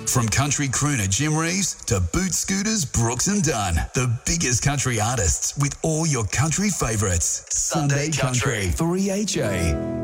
From country crooner Jim Reeves to boot scooters Brooks and Dunn, the biggest country artists with all your country favourites. Sunday Country, 3HA.